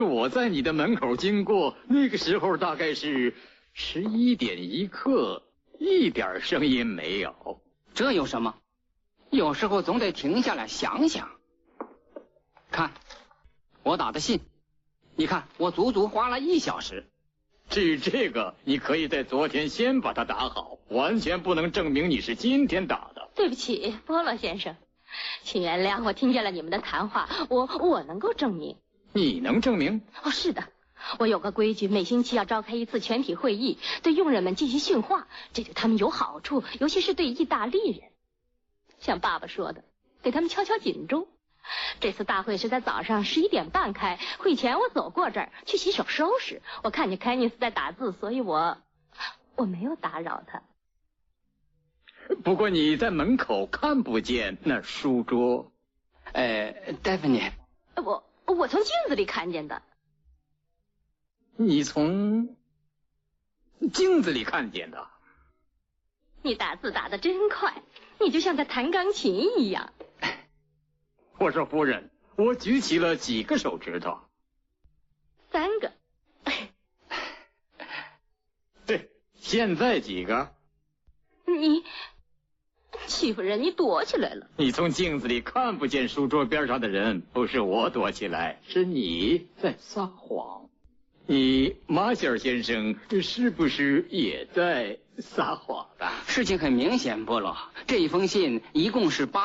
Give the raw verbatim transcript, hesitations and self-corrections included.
我在你的门口经过，那个时候大概是十一点一刻，一点声音没有。 这有什么？有时候总得停下来想想。看，我打的信，你看我足足花了一小时。 至于这个，你可以在昨天先把它打好，完全不能证明你是今天打的。 对不起，波罗先生，请原谅，我听见了你们的谈话，我我能够证明。 你能证明？ 哦，是的，我有个规矩，每星期要召开一次全体会议，对佣人们进行训话，这对他们有好处，尤其是对意大利人。像爸爸说的，给他们敲敲警钟。这次大会是在早上十一点半开，会前我走过这儿去洗手收拾，我看见凯尼斯在打字，所以我我没有打扰他。 不过你在门口看不见那书桌。 呃，戴芬妮， 我我从镜子里看见的。 你从镜子里看见的？ 你打字打得真快，你就像在弹钢琴一样。 我说夫人，我举起了几个手指头？ 三个。 对，现在几个？ 你欺负人，你躲起来了。 你从镜子里看不见书桌边上的人，不是我躲起来，是你在撒谎。你马歇尔先生是不是也在撒谎啊？ 事情很明显，波罗，这一封信一共是八。